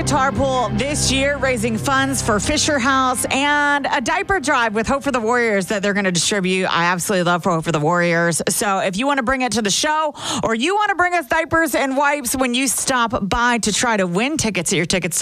Guitar Pool this year, raising funds for Fisher House and a diaper drive with Hope for the Warriors that they're going to distribute. I absolutely love Hope for the Warriors. So if you want to bring it to the show or you want to bring us diapers and wipes when you stop by to try to win tickets at your ticket